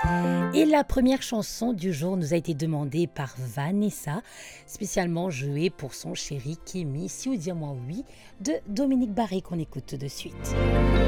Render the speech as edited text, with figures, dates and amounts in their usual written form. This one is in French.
Et la première chanson du jour nous a été demandée par Vanessa, spécialement jouée pour son chéri Kémy, Si ou dis-moi oui, de Dominique Barré qu'on écoute tout de suite.